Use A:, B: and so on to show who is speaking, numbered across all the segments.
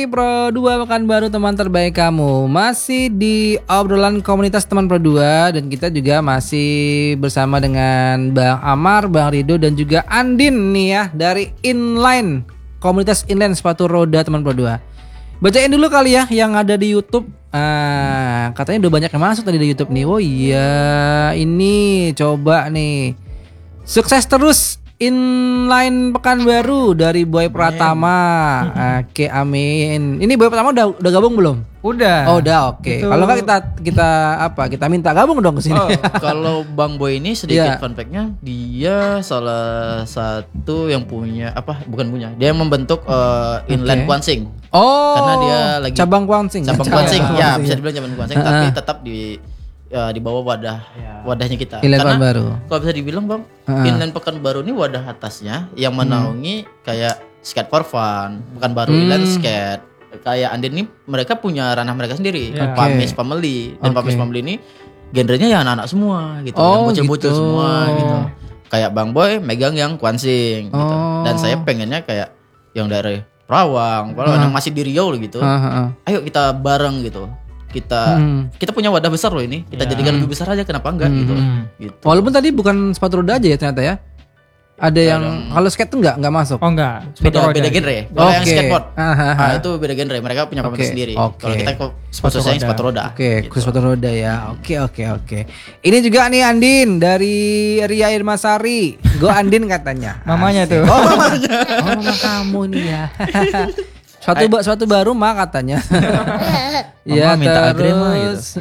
A: Pro 2 Pekanbaru teman terbaik kamu. Masih di obrolan komunitas teman Pro 2 dan kita juga masih bersama dengan Bang Amar, Bang Rido dan juga Andin nih ya dari Inline, komunitas inline sepatu roda teman Pro 2. Bacain dulu kali ya yang ada di YouTube. Katanya udah banyak yang masuk tadi di YouTube nih. Oh iya, ini coba nih. Sukses terus Inline Pekanbaru dari Boy Pratama. Oke, amin. Ini Boy Pratama udah gabung belum?
B: Udah.
A: Oh, udah, oke. Kalau enggak kita minta gabung dong ke sini.
C: Oh, kalau Bang Boy ini sedikit fun fact-nya, dia salah satu yang punya dia yang membentuk Inline Kwansing.
A: Oh.
C: Karena dia lagi
A: cabang Kwansing.
C: Cabang Kwansing. Ya, bisa dibilang cabang Kwansing, tapi tetap di bawah wadahnya kita.
A: Inline
C: Karena
A: Pekanbaru.
C: kalau bisa dibilang Bang, Inline Pekanbaru ini wadah atasnya yang menaungi kayak skate for fun, Pekanbaru Inline Skate. Kayak Andin ini mereka punya ranah mereka sendiri, Pamis Family, dan Pamis Family ini genrenya ya anak-anak semua gitu, yang bocil-bocil semua gitu. Kayak Bang Boy megang yang Kwansing gitu. Dan saya pengennya kayak yang dari Rawang, kalau yang masih di Riau gitu. Ayo kita bareng gitu. Kita punya wadah besar loh ini. Kita jadikan lebih besar aja, kenapa enggak gitu.
A: Walaupun tadi bukan sepatu roda aja ya ternyata ya. Ada yang kalau skate tuh enggak masuk.
B: Oh enggak.
C: Beda genre. Kalau yang skateboard, itu beda genre. Mereka punya komunitas sendiri. Kalau kita khususnya yang sepatu roda.
A: Oke, khusus sepatu roda ya. Oke. Ini juga nih Andin dari Ria Irmasari. Go Andin katanya.
B: Mamanya tuh.
A: Oh, mamanya. Oh, mama kamu nih ya. Suatu baru mah katanya.
C: Ya, minta agrema gitu.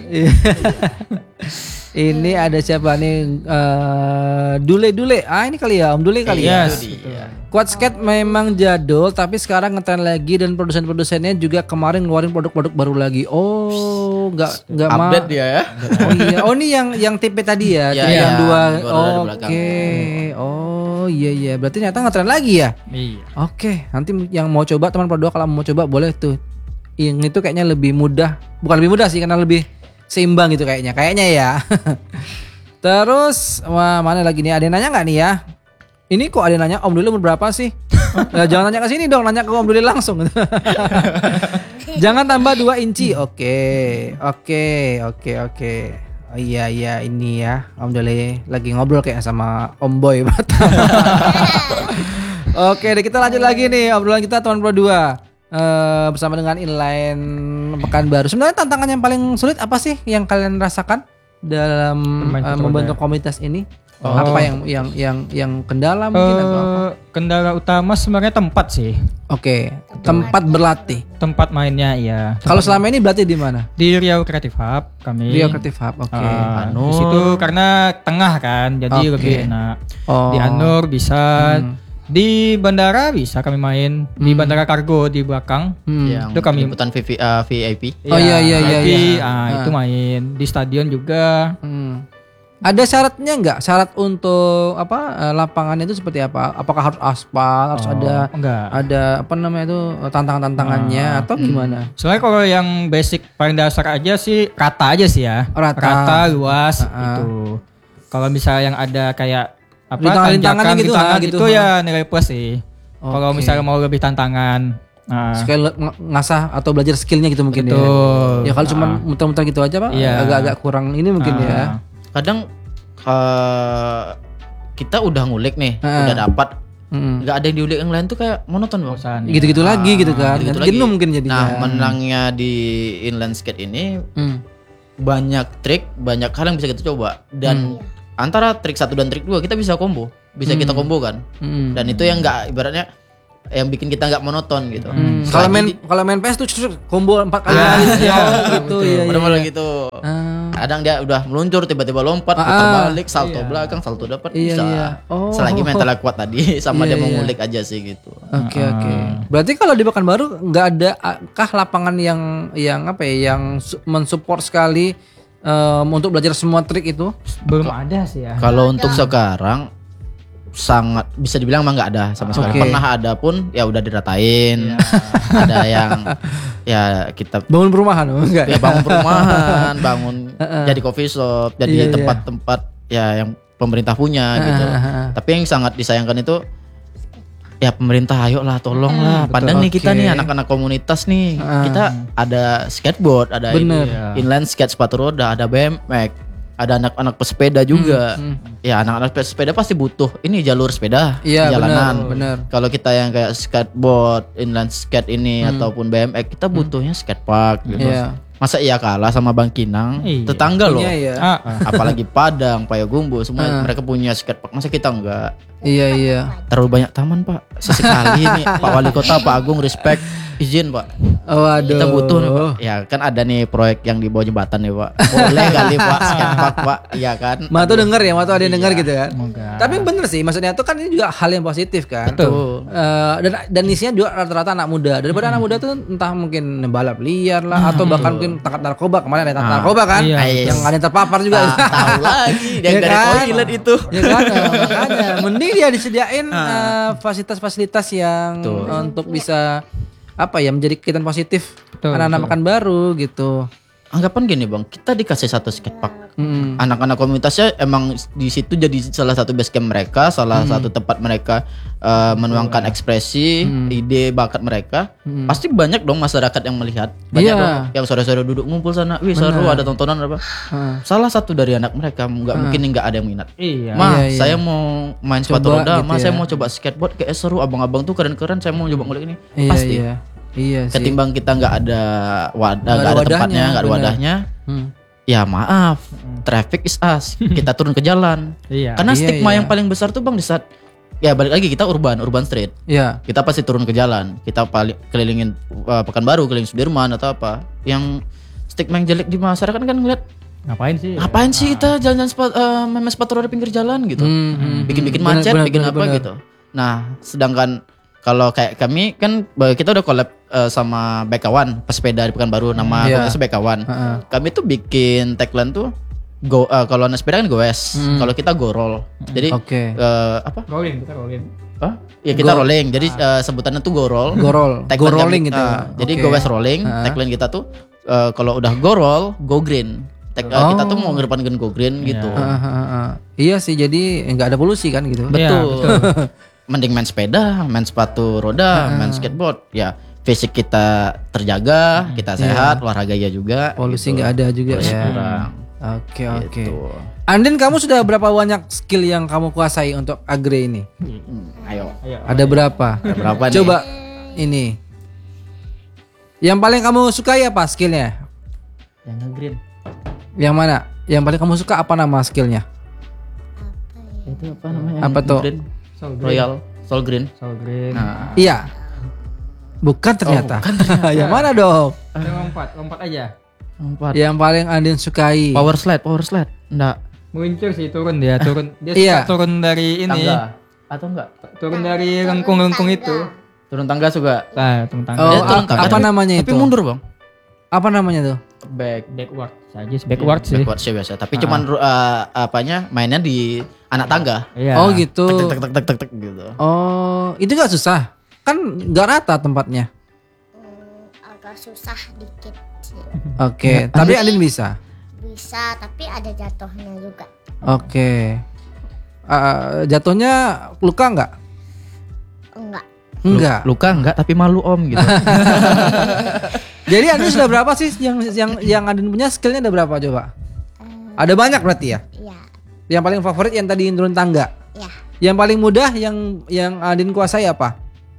A: Ini ada siapa nih? Dule. Ini kali ya, Om Dule kali ya. Quad skate memang jadul, tapi sekarang ngetren lagi dan produsen-produsennya juga kemarin ngeluarin produk-produk baru lagi. Oh, nggak
C: update dia ya.
A: Oh iya. Oh ini yang TP tadi ya,
C: ya,
A: yang dua.
C: Oke.
A: Oh iya. Berarti ternyata ngetren lagi ya.
B: Iya.
A: Oke. Nanti yang mau coba teman Pro 2 kalau mau coba boleh tuh. Yang itu kayaknya lebih mudah. Bukan lebih mudah sih, karena lebih seimbang gitu kayaknya ya. Terus mana lagi nih, ada yang nanya nggak nih ya? Ini kok ada yang nanya Om Dule umur berapa sih? Jangan nanya ke sini dong, nanya ke Om Dule langsung. Jangan tambah 2 inci. Oke. Oh iya ini ya Om Dule lagi ngobrol kayak sama Om Boy. Oke deh, kita lanjut lagi nih obrolan kita teman Pro 2. Bersama dengan Inline Pekanbaru. Sebenarnya tantangan yang paling sulit apa sih yang kalian rasakan dalam membentuk komunitas ini? Apa yang kendala mungkin atau apa?
B: Kendala utama sebenarnya tempat sih.
A: Oke, tempat berlatih.
B: Tempat mainnya ya.
A: Kalau selama ini berlatih di mana?
B: Di Riau Creative Hub kami.
A: Riau Creative Hub. Oke.
B: Di situ karena tengah kan, jadi lebih enak. Di Anur bisa. Di bandara bisa kami main, di bandara kargo di belakang.
C: Yang
B: itu kami
C: liputan VIP.
A: Oh iya.
B: Itu main di stadion juga.
A: Ada syaratnya nggak? Syarat untuk lapangannya itu seperti apa? Apakah harus aspal? Harus ada apa namanya itu tantangannya atau gimana?
B: Soalnya kalau yang basic paling dasar aja sih rata aja sih ya. Rata luas itu. Kalau misalnya yang ada kayak tanjakan gitu ya nilai plus sih. Kalau misalnya mau lebih tantangan,
A: sekali ngasah atau belajar skillnya gitu mungkin ya. Ya kalau cuma muter-muter gitu aja Pak, agak kurang ini mungkin ya.
C: Kadang kita udah ngulik nih, udah dapat, nggak ada yang diulik yang lain tuh kayak monoton Bang.
A: Gitu-gitu lagi gitu kan. Jenuh mungkin jadinya.
C: Nah menangnya di inline skate ini banyak trik, banyak hal yang bisa kita coba dan antara trik 1 dan trik 2 kita bisa combo, kita combo kan. Dan itu yang enggak ibaratnya yang bikin kita enggak monoton gitu.
A: Kalau main PS tuh combo 4 kali gitu ya.
C: Benar-benar gitu. Kadang dia udah meluncur tiba-tiba lompat, putar balik, salto belakang, salto depan bisa. Selagi mentalnya kuat tadi sama dia mengulik aja sih gitu.
A: Oke. Berarti kalau di Pekanbaru enggak ada lapangan yang mensupport sekali untuk belajar semua trik itu?
B: Belum ada sih ya.
C: Kalau untuk sekarang sangat bisa dibilang emang nggak ada sama sekali. Pernah ada pun ya udah diratain. Ada yang ya kita
A: bangun perumahan enggak?
C: Ya bangun perumahan, bangun jadi coffee shop, jadi tempat-tempat ya yang pemerintah punya gitu. Tapi yang sangat disayangkan itu ya pemerintah ayo lah tolonglah. Pandang nih kita nih anak-anak komunitas nih. Kita ada skateboard, ada inline skate sepatu roda, ada BMX, ada anak-anak pesepeda juga. Ya anak-anak pesepeda pasti butuh ini jalur sepeda jalanan.
A: Bener.
C: Kalau kita yang kayak skateboard, inline skate ini ataupun BMX, kita butuhnya skatepark gitu. Masa iya kalah sama Bangkinang, tetangga loh. Apalagi Padang, Payakumbuh, semua mereka punya skatepark. Masa kita enggak?
A: Iya.
C: Terlalu banyak taman, Pak. Sesekali nih Pak Wali Kota, Pak Agung, respect, izin, Pak.
A: Waduh.
C: Kita butuh nih, Pak. Ya kan ada nih proyek yang di bawah jembatan nih, Pak. Boleh kali Pak skatepark, Pak. Iya kan?
A: Matu denger ya, Matu ada yang denger gitu kan. Tapi bener sih, maksudnya itu kan ini juga hal yang positif kan.
C: Betul.
A: Dan isinya juga rata-rata anak muda. Daripada anak muda tuh entah mungkin balap liar lah atau bahkan mungkin tangkap narkoba. Kemarin ada tangkap narkoba kan. Yang ada yang terpapar juga.
C: Tahu lagi dari toilet itu.
A: Ya kan, makanya mending dia disediain fasilitas-fasilitas yang untuk bisa menjadi kegiatan positif anak-anak makan baru gitu.
C: Anggapan gini Bang, kita dikasih satu skatepark. Anak-anak komunitasnya emang di situ jadi salah satu base camp mereka, salah satu tempat mereka menuangkan ekspresi, ide, bakat mereka. Pasti banyak dong masyarakat yang melihat. Banyak dong yang sore-sore duduk ngumpul sana, wih seru ada tontonan apa. Salah satu dari anak mereka mungkin nggak ada yang minat. Saya mau main sepatu roda,
A: gitu
C: saya mau coba skateboard, kayak seru, abang-abang tuh keren-keren, saya mau coba ngulik ini. Pasti.
A: Iya sih.
C: Ketimbang kita nggak ada wadah, nggak ada tempatnya, nggak ada wadahnya, ya maaf, traffic is us. Kita turun ke jalan. Karena stigma yang paling besar tuh Bang di saat ya balik lagi kita urban street. Kita pasti turun ke jalan. Kita kelilingin Pekanbaru, keliling Sudirman atau apa. Yang stigma yang jelek di masyarakat kan ngeliat Ngapain sih kita jalan-jalan main sepatu roda pinggir jalan gitu. Bikin-bikin macet, bikin apa gitu. Nah, sedangkan kalau kayak kami kan kita udah collab sama Bekawan pesepeda di Pekanbaru, nama komunitas Bekawan. Kami tuh bikin tagline tuh kalau anak sepeda kan goes, kalau kita gorol. Jadi apa?
B: Rolling, kita rolling.
C: Ya kita rolling. Jadi sebutannya tuh gorol.
A: Rolling gitu.
C: Jadi goes rolling. Tagline kita tuh kalau udah gorol, go green. Kita tuh mau ngedepankan go green gitu.
A: Iya sih, jadi nggak ada polusi kan gitu.
C: Betul. Mending main sepeda, main sepatu roda, main skateboard. Ya fisik kita terjaga, kita sehat, olahraganya juga.
A: Polusi nggak ada juga ya. Oke.
C: Gitu.
A: Andin, kamu sudah berapa banyak skill yang kamu kuasai untuk agri ini?
C: Ayo.
A: Ada berapa?
C: Berapa nih?
A: Coba ini. Yang paling kamu sukai apa skillnya?
C: Yang green.
A: Yang mana? Yang paling kamu suka apa nama skillnya?
C: Itu apa namanya?
A: Apa tuh?
C: Green. Royal Soul Green.
A: Nah. Iya. Bukan ternyata. Yang mana dong?
B: Lompat aja.
A: Yang paling Andin sukai.
C: Power slide. Enggak.
B: Meluncur sih, turun dia. Dia turun dari ini.
C: Tangga. Atau enggak?
B: Turun dari lengkung itu.
C: Turun tangga juga.
B: Turun tangga.
A: Turun tangga. Apa namanya itu?
C: Tapi mundur Bang.
A: Apa namanya tuh?
B: Backward saja, backward sih.
C: Backward sih biasa. Tapi cuman mainnya di anak tangga.
A: Oh gitu.
C: Tek gitu.
A: Oh, itu nggak susah? Kan nggak rata tempatnya.
D: Agak susah dikit sih.
A: Oke, tapi Andin bisa.
D: Bisa, tapi ada jatuhnya juga.
A: Oke. Jatuhnya luka nggak? Enggak.
C: Luka enggak, tapi malu Om gitu.
A: Jadi Andin sudah berapa sih yang Andin punya skillnya ada berapa coba? Ada banyak berarti ya?
D: Iya.
A: Yang paling favorit yang tadi turun tangga?
D: Iya.
A: Yang paling mudah yang Andin kuasai apa?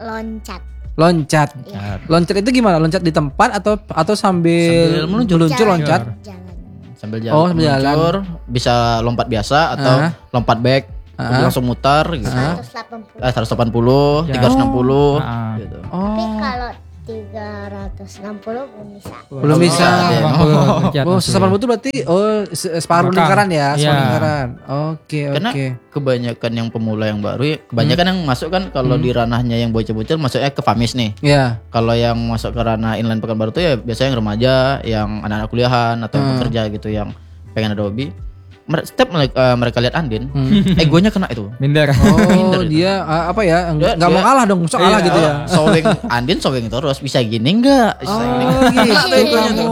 A: Loncat.
D: Iya.
A: Loncat itu gimana? Loncat di tempat atau sambil meluncur loncat?
D: Jalan.
C: Sambil jalan. Bisa lompat biasa atau lompat back. Langsung mutar gitu.
D: 180.
C: 180, 360 gitu.
D: Tapi kalau 360
A: belum bisa. Oh, 180 itu berarti separuh lingkaran ya, lingkaran. Oke.
C: Karena kebanyakan yang pemula yang baru, kebanyakan yang masuk kan kalau di ranahnya yang bocil-bocil masuknya ke Famis nih.
A: Iya.
C: Kalau yang masuk ke ranah inline Pekanbaru tuh ya biasanya yang remaja, yang anak-anak kuliahan atau yang pekerja gitu yang pengen ada hobi. Setiap mereka lihat Andin, egonya kena itu.
B: Minder.
A: Oh, dia apa ya? Enggak mau kalah dong, kalah gitu ya.
C: Sowing terus bisa gini enggak?
A: Gitu kamu.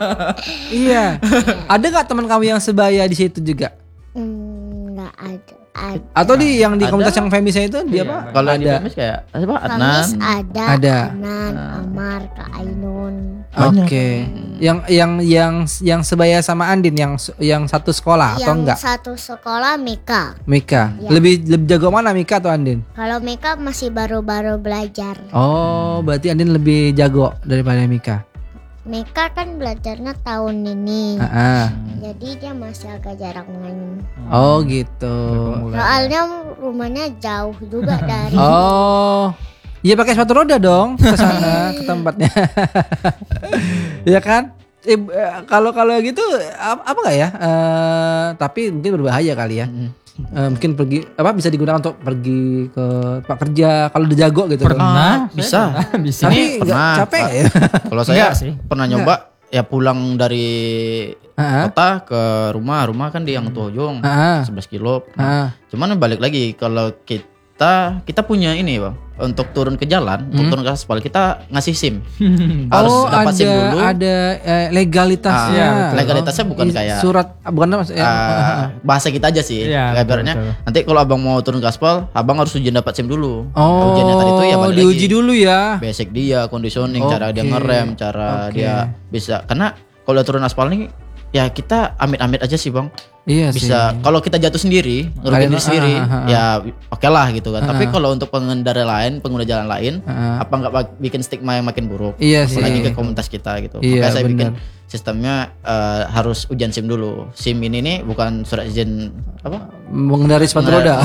A: Iya. Ada enggak teman kamu yang sebaya di situ juga?
D: Enggak ada.
A: Atau yang di komunitas yang Femisnya itu dia apa?
C: Kalau di Femis kayak apa? Adnan.
D: Femis ada. Adnan, Amar, Kak Ainun.
A: Oke. Yang sebaya sama Andin yang satu sekolah atau enggak?
D: Yang satu sekolah Mika.
A: Ya. Lebih jago mana Mika atau Andin?
D: Kalau Mika masih baru-baru belajar.
A: Oh, berarti Andin lebih jago daripada Mika.
D: Mika kan belajarnya tahun ini. Jadi dia masih agak jarang main.
A: Oh gitu.
D: Soalnya rumahnya jauh juga dari.
A: Oh. Iya pakai sepatu roda dong ke sana ke tempatnya. Iya kan? Kalau gitu apa enggak ya? Tapi mungkin berbahaya kali ya. Mungkin pergi bisa digunakan untuk pergi ke tempat kerja kalau udah jago gitu.
C: Pernah bisa.
A: Tapi capek ya.
C: Kalau saya pernah nyoba ya pulang dari kota ke rumah kan di Yang Tojong 11 kilo. Cuman balik lagi kalau kita punya ini Bang, untuk turun ke jalan, untuk turun ke aspal kita ngasih SIM. Harus dapat SIM dulu. Ada
A: legalitasnya.
C: Legalitasnya bukan kayak
A: surat, bukan
C: bahasa kita aja sih. Ibaratnya nanti kalau abang mau turun ke aspal, abang harus ujian dapat SIM dulu. Ujiannya tadi itu ya balik
A: diuji
C: lagi.
A: Dulu ya.
C: Basic dia, conditioning, cara dia ngerem, cara dia bisa. Karena kalau turun aspal nih ya kita amit-amit aja sih Bang.
A: Iya
C: bisa
A: sih.
C: Kalau kita jatuh sendiri, ngerugiin diri sendiri, ya oke lah gitu kan. Tapi kalau untuk pengendara lain, pengguna jalan lain, apa nggak bikin stigma yang makin buruk?
A: Iya sih.
C: Apalagi ke komunitas kita gitu.
A: Iya,
C: makanya saya bikin sistemnya harus ujian SIM dulu. SIM ini nih bukan surat izin apa?
A: Mengendarai sepatu roda.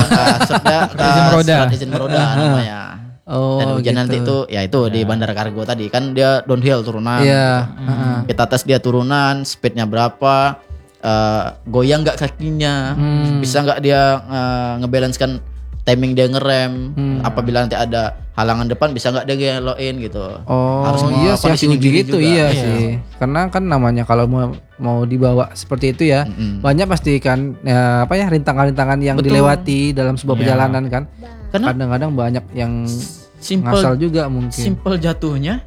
C: Surat izin meroda namanya. Dan ujian nanti itu ya itu di Bandara Kargo tadi kan dia downhill turunan.
A: Iya.
C: Gitu. Kita tes dia turunan, speednya berapa, goyang nggak kakinya, bisa nggak dia ngebalancekan timing dia ngerem, apabila nanti ada halangan depan bisa nggak dia geloin gitu.
A: Harus sih uji gitu juga. Sih. Karena kan namanya kalau mau dibawa seperti itu ya, banyak pasti kan rintangan-rintangan yang dilewati dalam sebuah perjalanan kan. Karena kadang-kadang banyak yang ngasal juga mungkin.
C: Simple jatuhnya.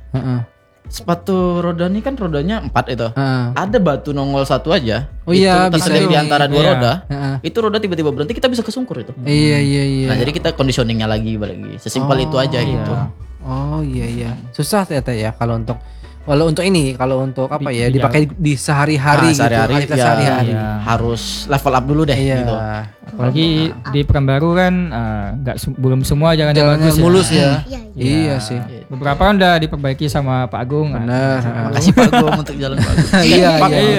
C: Sepatu roda ini kan rodanya 4 itu. Ada batu nongol satu aja.
A: Oh iya, bisa
C: di antara dua roda. Itu roda tiba-tiba berhenti, kita bisa kesungkur itu.
A: Iya.
C: Nah, jadi kita conditioningnya lagi. Sesimpel itu aja gitu.
A: Oh iya. Susah ternyata ya kalau untuk kalau untuk apa ya dipakai di sehari-hari gitu. Sehari-hari.
C: Harus level up dulu deh gitu.
B: Apalagi di Pekanbaru kan belum semua jalannya
A: mulus ya. Iya sih.
B: Beberapa kan udah diperbaiki sama Pak Agung.
A: Benar.
C: Makasih Pak Agung untuk jalan Pak Agung.
A: Iya.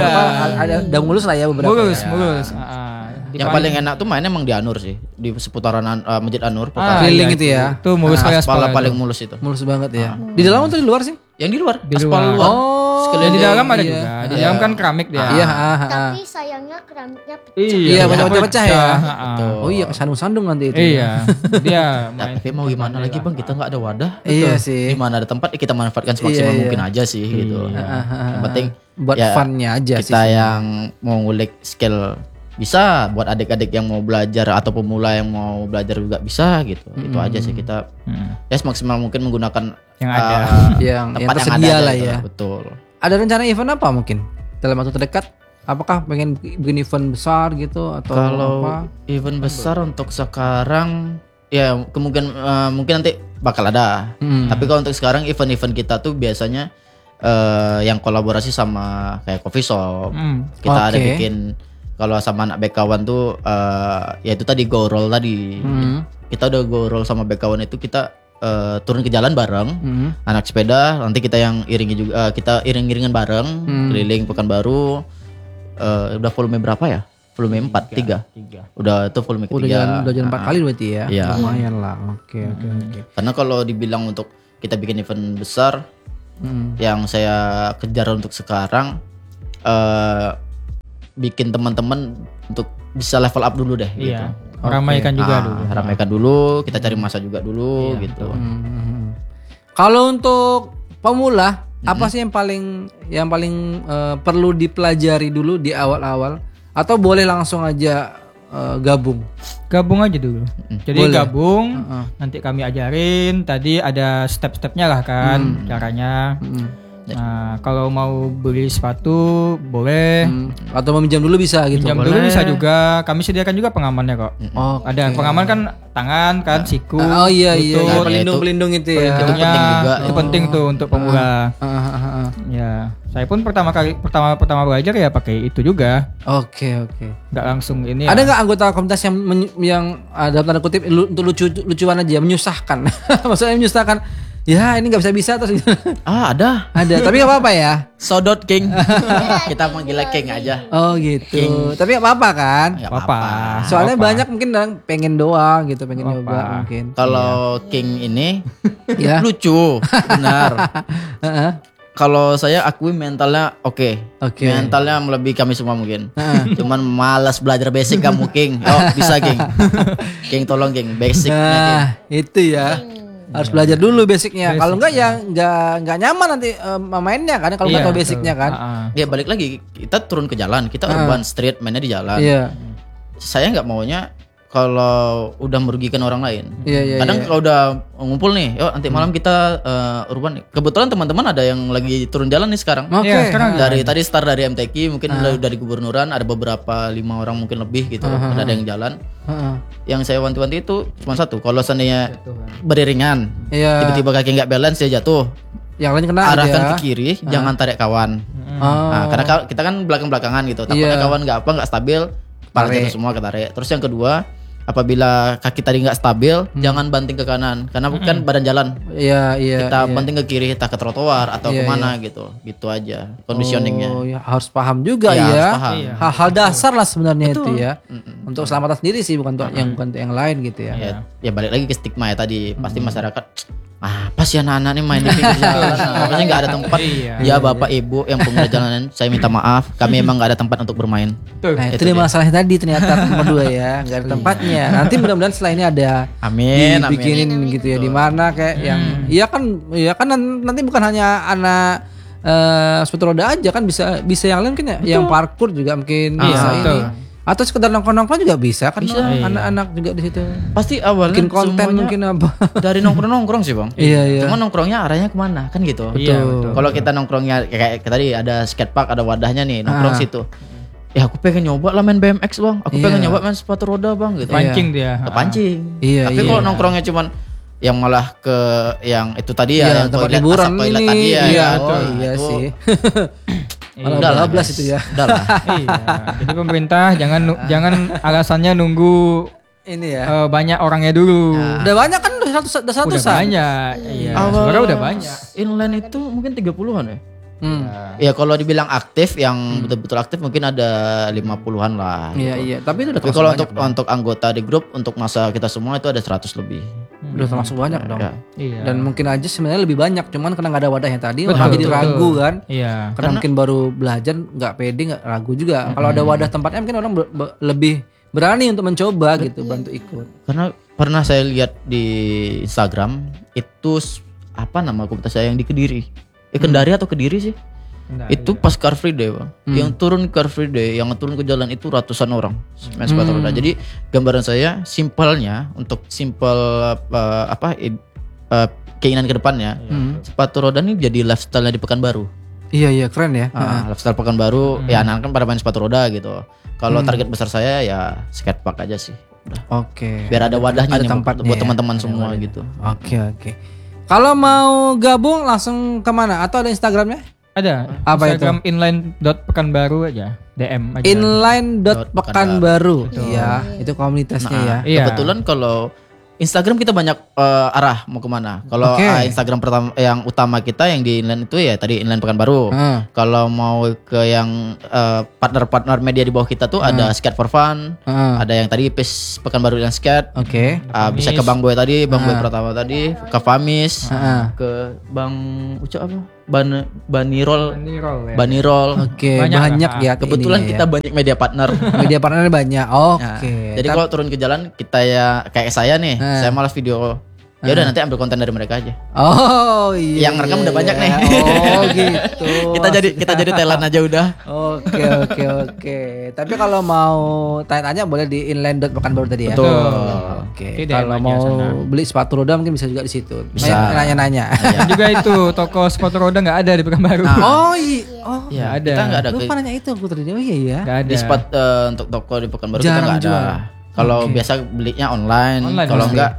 A: Ada udah mulus lah ya beberapa.
B: Mulus.
C: Yang paling enak tuh mainnya emang di Anur sih, di seputaran Masjid Anur.
A: Keliling itu ya.
B: Itu mulus kayak
C: aspal paling mulus itu.
A: Mulus banget ya. Di dalam atau di luar sih?
C: Yang di luar.
B: Aspal
C: luar.
B: Sekalian di dalam ada juga. Di dalam kan keramik dia.
A: Iya.
D: Tapi sayangnya keramiknya pecah.
A: Iya, pecah ya. Oh iya, kesandung-sandung nanti itu.
B: Iya. Dia
C: tapi mau gimana lagi Bang, kita nggak ada wadah.
A: Iya sih.
C: Di mana ada tempat kita manfaatkan semaksimal mungkin aja sih gitu. Yang penting
A: buat fun-nya aja sih.
C: Kita yang mau ngulik skill bisa, buat adik-adik yang mau belajar atau pemula yang mau belajar juga bisa gitu. Itu aja sih kita ya semaksimal mungkin menggunakan
B: yang ada
A: yang tersedia lah ya.
C: Betul.
A: Ada rencana event apa mungkin dalam waktu terdekat? Apakah pengen bikin event besar gitu atau
C: kalau
A: apa?
C: Event besar untuk sekarang ya kemungkinan mungkin nanti bakal ada. Tapi kalau untuk sekarang event-event kita tuh biasanya yang kolaborasi sama kayak coffee shop. Kita ada bikin. Kalau sama anak bekawan tuh ya itu tadi go roll tadi. Kita udah go roll sama bekawan itu kita turun ke jalan bareng. Anak sepeda nanti kita yang iringi juga, kita iring-iringan bareng keliling Pekanbaru. Udah volume berapa ya? Volume 4, 3. Udah itu volume ketiga.
A: Udah jalan 4 kali berarti ya.
C: Iya.
A: Lumayan lah. Oke.
C: Karena kalau dibilang untuk kita bikin event besar yang saya kejar untuk sekarang bikin teman-teman untuk bisa level up dulu deh gitu.
B: Ramaikan juga dulu.
C: Ramaikan dulu, kita cari masa juga dulu gitu.
A: Kalau untuk pemula, apa sih yang paling perlu dipelajari dulu di awal-awal atau boleh langsung aja gabung?
B: Gabung aja dulu. Jadi boleh. Gabung, nanti kami ajarin. Tadi ada step-stepnya lah kan, caranya. Nah, kalau mau beli sepatu boleh.
A: Atau meminjam dulu bisa gitu.
B: Pinjam dulu bisa juga. Kami sediakan juga pengamannya kok. Ada pengaman kan tangan kan, siku.
A: Oh iya iya.
B: lutut.
A: Pelindung itu ya.
C: Itu penting juga.
B: Itu penting tuh untuk pemula. Ya, saya pun pertama belajar ya pakai itu juga.
A: Oke.
B: Nggak langsung ini.
A: Ada nggak anggota komunitas yang ada tanda kutip untuk lucuan aja menyusahkan? Maksudnya menyusahkan. Ya ini nggak bisa terus.
C: Ada.
A: Tapi nggak apa-apa ya.
C: Sodot King. Kita manggilnya King aja.
A: Oh gitu.
C: King.
A: Tapi nggak apa-apa kan?
C: Nggak
B: apa-apa.
A: Soalnya
B: Apa-apa.
A: banyak mungkin orang pengen doang gitu, pengen nyoba mungkin.
C: Kalau King ini
A: Ya.
C: lucu, benar.
A: Heeh.
C: Kalau saya akui mentalnya oke. Mentalnya melebihi kami semua mungkin. Cuman malas belajar basic kamu King. Bisa King. King tolong King, basicnya King.
A: Nah, itu ya. Harus belajar dulu basicnya. Kalau enggak ya enggak nyaman nanti mainnya kan kalau enggak tahu basicnya kan.
C: Ya balik lagi kita turun ke jalan, kita urban street mainnya di jalan.
A: Iya.
C: Saya nggak maunya kalau udah merugikan orang lain.
A: Iya.
C: Kadang kalau udah ngumpul nih, nanti malam kita urban nih. Kebetulan teman-teman ada yang lagi turun jalan nih sekarang.
A: Oke.
B: Iya, sekarang
C: Dari tadi start dari MTQ, mungkin dari gubernuran ada beberapa 5 orang mungkin lebih gitu. Ada yang jalan. Yang saya wanti-wanti itu cuma satu. Kalau seandainya beriringan,
A: Iya.
C: tiba-tiba kaki nggak balance dia jatuh.
A: Yang lain kena
C: Arahkan
A: aja.
C: ke kiri, jangan tarik kawan.
A: Oh.
C: Nah, karena kita kan belakang-belakangan gitu. Takutnya
A: Iya.
C: kawan nggak stabil, kepala
A: Tarik.
C: jatuh semua ketarik. Terus yang kedua, apabila kaki tadi nggak stabil, jangan banting ke kanan, karena kan badan jalan.
A: Iya.
C: Kita banting ke kiri, kita ke trotoar atau kemana gitu. Gitu aja conditioningnya.
A: Oh ya harus paham juga
C: Iya,
A: ya.
C: harus paham.
B: Iya.
A: Hal-hal dasar lah sebenarnya itu ya. Untuk keselamatan sendiri sih bukan untuk yang lain gitu ya.
C: Ya balik lagi ke stigma ya tadi. Pasti masyarakat apa sih anak-anak nih main di pinggir jalan? Apa sih nggak ada tempat? Ya bapak ibu yang pengguna jalanan, saya minta maaf. Kami emang nggak ada tempat untuk bermain.
A: Nah itu dia masalahnya tadi ternyata nomor 2 ya, nggak ada tempatnya. Nanti mudah-mudahan setelah ini ada
C: Amin.
A: dibikinin gitu ya, di mana kayak yang iya kan nanti bukan hanya anak sepatu roda aja kan bisa yang lain kan ya, yang parkour juga mungkin bisa
B: betul.
A: ini. Atau sekedar nongkrong-nongkrong juga bisa kan anak-anak juga di situ.
C: Pasti awalnya
A: Bikin konten
C: semuanya
A: mungkin apa.
C: dari nongkrong sih bang.
A: Iya.
C: Cuma nongkrongnya arahnya kemana kan gitu.
B: Betul.
C: Kalau kita nongkrongnya kayak tadi ada skatepark, ada wadahnya nih nongkrong situ. Ya aku pengen nyoba lah main BMX bang. Aku pengen nyoba main sepatu roda bang gitu.
B: Pancing dia.
C: Kepancing.
A: Iya,
C: Tapi kalau nongkrongnya cuman yang malah ke yang itu tadi ya, yang
A: tempat
C: toilet,
A: liburan
C: asap toilet
A: ini.
C: tadi ya.
A: Iya,
C: Itu
A: sih.
C: Udah lah,
A: Bablas
C: guys.
A: itu ya.
C: Udah lah.
B: Iya. Jadi pemerintah jangan alasannya nunggu
A: Ini ya.
B: banyak orangnya dulu.
A: Udah banyak kan udah satu
B: Udah banyak. Iya. Sebenarnya udah banyak.
C: Inline itu mungkin 30-an ya. Ya kalau dibilang aktif yang betul-betul aktif mungkin ada 50-an lah.
A: Iya. Tapi itu udah
C: Tapi
A: termasuk
C: kalau
A: banyak
C: untuk anggota di grup untuk masa kita semua itu ada 100 lebih.
A: udah termasuk banyak dong.
C: Ya.
B: Iya.
A: Dan mungkin aja sebenarnya lebih banyak, cuman karena nggak ada wadahnya tadi
B: Betul,
A: orang jadi
B: betul.
A: ragu kan.
B: Iya.
A: Karena mungkin baru belajar nggak pede, nggak ragu juga. Kalau ada wadah tempatnya mungkin orang lebih berani untuk mencoba gitu, bantu ikut.
C: Karena pernah saya lihat di Instagram itu apa nama komunitas saya yang di Kediri. Kendari atau Kediri sih? Itu pas Car Free Day bang, yang turun Car Free Day, yang turun ke jalan itu ratusan orang main sepatu roda. Jadi gambaran saya simpelnya untuk keinginan ke depannya, sepatu roda ini jadi lifestyle di Pekanbaru.
A: Iya keren ya.
C: Lifestyle Pekanbaru, ya anak-anak kan pada main sepatu roda gitu. Kalau target besar saya ya skatepark aja sih. Udah.
A: Oke.
C: Biar ada wadahnya
A: Ada
C: nih
A: tempatnya
C: buat
A: ya.
C: teman-teman semua gitu.
A: Oke. Kalau mau gabung langsung kemana? Atau ada Instagramnya?
B: Ada.
A: Apa
B: Instagram inline.pekanbaru aja. DM aja.
A: Inline.pekanbaru. Iya, itu komunitasnya ya.
B: Iya.
C: Kebetulan kalau Instagram kita banyak arah mau kemana. Kalau
A: Oke.
C: Instagram pertama yang utama kita yang di Inline itu ya tadi Inline Pekanbaru. Kalau mau ke yang partner-partner media di bawah kita tuh ada Skate for Fun, ada yang tadi PIS Pekanbaru dan Skate.
A: Oke.
C: Bisa ke Bang Boy tadi, Bang Boy pertama tadi, ke Famis, ke Bang Ucap apa? Banirol.
B: Banirol ya.
C: Banirol.
A: Oke,
B: Banyak
A: banyak ya.
C: Kebetulan
A: ininya
C: kita banyak media partner.
A: ya. Media partnernya banyak.
C: Nah,
A: Oke.
C: jadi kalau turun ke jalan kita ya kayak saya nih, saya malah video Ya udah nanti ambil konten dari mereka aja.
A: Oh iya.
C: Yang rekam udah banyak nih.
A: Oh gitu.
C: kita jadi talent aja udah.
A: Oke. Tapi kalau mau tanya-tanya boleh di inline.pekanbaru tadi ya.
C: Betul.
A: Oke. Kalau mau beli sepatu roda mungkin bisa juga di situ.
C: Bisa.
A: Nanya-nanya.
B: Dan juga itu toko sepatu roda nggak ada di Pekanbaru.
A: Oh iya. Oh
C: Ya,
B: ada.
C: kita nggak ada.
A: Lupa nanya itu aku tadi. Oh iya ya.
B: Nggak ada.
C: Di spot untuk toko di Pekanbaru kita
A: Jarang
C: nggak ada.
A: jual.
C: Kalau biasa belinya online. Kalau enggak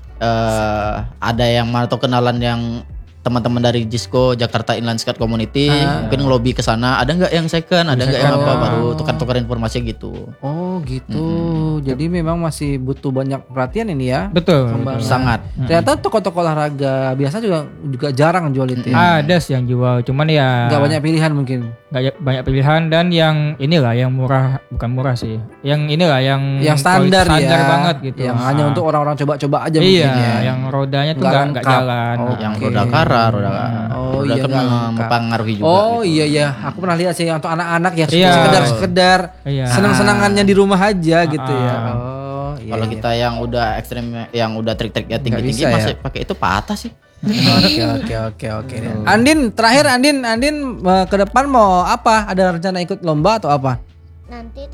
C: ada yang atau kenalan yang teman-teman dari Jisco Jakarta Inline Skate Community mungkin ngelobi ke sana, ada nggak yang second, ada nggak yang apa, baru tukar-tukar informasi gitu.
A: Oh gitu. Jadi memang masih butuh banyak perhatian ini ya.
B: Betul.
C: Sangat.
A: Ternyata toko-toko olahraga biasa juga jarang jual itu ya.
B: Ada sih yang jual, cuman ya
A: Nggak banyak pilihan mungkin.
B: nggak banyak pilihan, dan yang inilah yang murah, bukan murah sih, yang inilah yang
A: standar
B: standar
A: ya.
B: banget gitu.
A: Yang hanya untuk orang-orang coba-coba aja
B: iya,
A: mungkin ya.
B: yang rodanya tuh
A: Nggak
B: nggak
A: lengkap.
B: jalan.
C: Yang roda kara, roda
A: iya,
C: kan
A: nggak lengkap.
C: mempengaruhi juga.
A: Oh
C: gitu.
A: iya, aku pernah lihat sih untuk anak-anak ya
B: Iya.
A: sekedar
B: Iya.
A: senang-senangannya di rumah aja gitu ya. Oh iya.
C: Kalau kita yang udah ekstrem, yang udah trik-triknya tinggi-tinggi
A: bisa ya.
C: masih pakai itu patah sih.
A: Oke. Andin, terakhir Andin ke depan mau apa? Ada rencana ikut lomba atau apa?
D: Nanti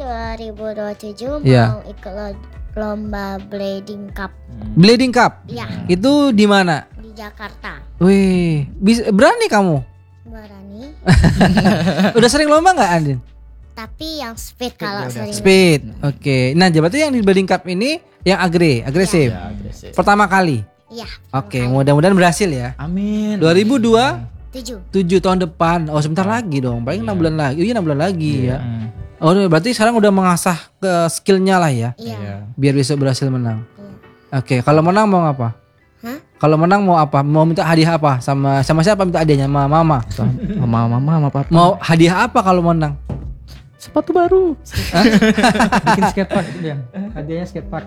D: 2027
A: Iya.
D: mau ikut lomba Blading Cup.
A: Blading Cup.
D: Iya,
A: Itu di mana?
D: di Jakarta.
A: Wih, berani kamu?
D: Berani.
A: Udah sering lomba nggak Andin?
D: Tapi yang speed kalau sering.
A: Speed. Oke. Nah, berarti yang di Blading Cup ini yang agresif.
C: Agresif.
A: Pertama kali.
D: Iya.
A: Oke, mudah-mudahan berhasil ya.
C: Amin.
A: 2027
D: 7.
A: tahun depan. Oh, sebentar lagi dong. Paling 6 bulan lagi. Iya, 6 bulan lagi ya.
B: Hmm.
A: Oh, berarti sekarang udah mengasah ke skillnya lah ya.
D: Iya.
A: Biar besok berhasil menang.
D: Iya.
A: Oke, kalau menang mau apa?
D: Hah?
A: Kalau menang mau apa? Mau minta hadiah apa? Sama siapa minta hadiahnya? Sama mama.
C: Mama papa.
A: Mau hadiah apa kalau menang?
B: Sepatu baru. Bikin skatepark itu dia. Hadiahnya skatepark.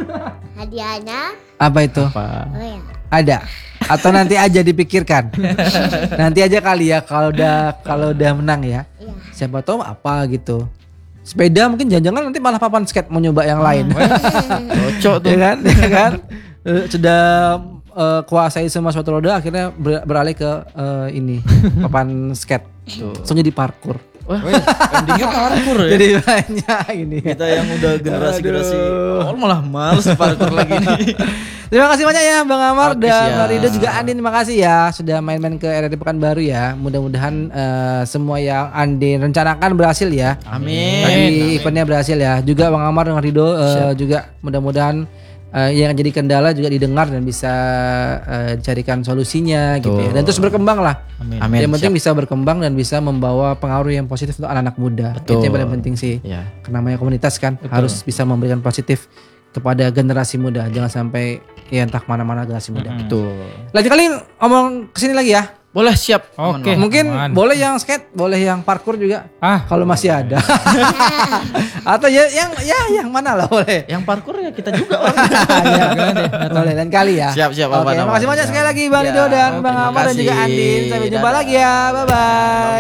D: Hadiahnya
A: Apa itu?
D: oh ya.
A: Ada atau nanti aja dipikirkan. Nanti aja kali ya kalau udah menang ya.
D: Iya.
A: Siapa tahu apa gitu. Sepeda mungkin jangan-jangan nanti malah papan skate mau nyoba yang lain.
C: Cocok tuh.
A: Ya kan? Ya kan? Sudah kuasai semua sepatu roda akhirnya beralih ke ini papan skate. Langsung jadi parkour.
C: Wah, endingnya parkour ya.
A: Jadi banyak ini.
C: Kita yang udah generasi malah males parkour lagi nih.
A: Terima kasih banyak ya Bang Amar
C: Oke,
A: dan
C: siap.
A: Bang Rido, juga Andin, terima kasih ya sudah main-main ke RRI Pekanbaru ya. Mudah-mudahan semua yang Andin rencanakan berhasil ya.
C: Amin.
A: Tadi eventnya berhasil ya. Juga Bang Amar dan Rido juga mudah-mudahan yang jadi kendala juga didengar dan bisa dicarikan solusinya gitu ya. Dan terus berkembang lah.
C: Amin.
A: Yang penting
C: Siap.
A: bisa berkembang dan bisa membawa pengaruh yang positif untuk anak-anak muda.
C: Betul.
A: Itu yang paling penting sih.
C: Ya.
A: Karena namanya komunitas kan harus bisa memberikan positif kepada generasi muda. Jangan sampai ya entah kemana-mana generasi muda.
C: Betul.
A: Lain kali ngomong kesini lagi ya.
C: Boleh, siap.
B: Oke.
A: Mungkin
B: aman.
A: boleh yang skate, boleh yang parkour juga. Kalau masih ada. Atau ya yang mana lah boleh.
C: Yang parkour ya kita juga.
A: Ya, boleh lain kali ya.
C: Siap,
A: Oke,
C: aman.
A: terima kasih banyak sekali lagi Bang
C: Ya,
A: Rido dan Bang
C: terima
A: Amar dan juga
C: kasih.
A: Andin. Sampai jumpa
C: Dadah.
A: lagi ya. Bye bye.